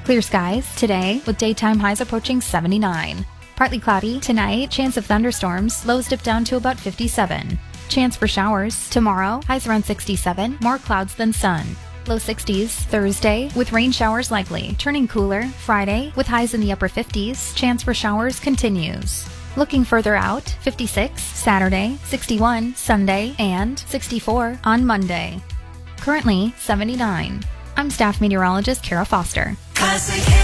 Clear skies today with daytime highs approaching 79. Partly cloudy tonight, chance of thunderstorms, lows dip down to about 57. Chance for showers tomorrow, highs around 67, more clouds than sun. Low 60s Thursday with rain showers likely, turning cooler Friday with highs in the upper 50s, chance for showers continues. Looking further out, 56 Saturday, 61 Sunday, and 64 on Monday. Currently 79. I'm staff meteorologist Kara Foster.